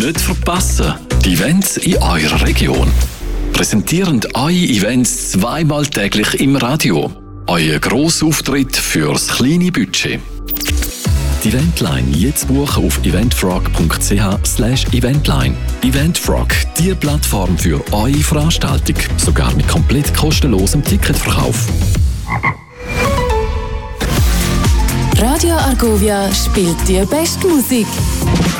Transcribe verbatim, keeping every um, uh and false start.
Nicht verpassen, die Events in eurer Region. Präsentierend eure Events zweimal täglich im Radio. Euer Grossauftritt fürs kleine Budget. Die Eventline jetzt buchen auf eventfrog.ch slash eventline. Eventfrog, die Plattform für eure Veranstaltung. Sogar mit komplett kostenlosem Ticketverkauf. Radio Argovia spielt die beste Musik.